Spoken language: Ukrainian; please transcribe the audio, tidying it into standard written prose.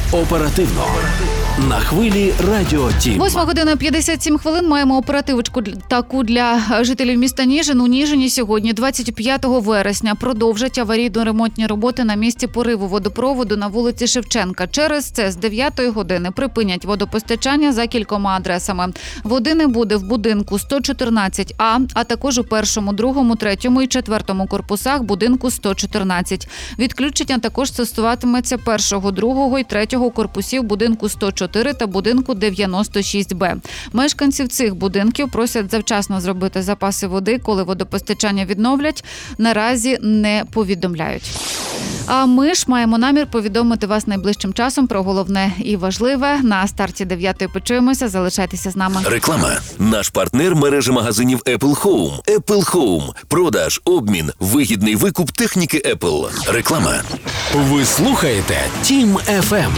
Оперативно. На хвилі Радіо Тім. 8:57 маємо оперативочку таку для жителів міста Ніжин. У Ніжині сьогодні, 25 вересня, продовжать аварійно-ремонтні роботи на місці пориву водопроводу на вулиці Шевченка. Через це з 9 години припинять водопостачання за кількома адресами. Води не буде в будинку 114А, а також у першому, другому, третьому і четвертому корпусах будинку 114. Відключення також стосуватиметься першого, другого і третього корпусів будинку 104 та будинку 96Б. Мешканців цих будинків просять завчасно зробити запаси води, коли водопостачання відновлять. Наразі не повідомляють. А ми ж маємо намір повідомити вас найближчим часом про головне і важливе. На старті 9-ї почуємося. Залишайтеся з нами. Реклама. Наш партнер – мережа магазинів Apple Home. Apple Home. Продаж, обмін, вигідний викуп техніки Apple. Реклама. Ви слухаєте Тім FM.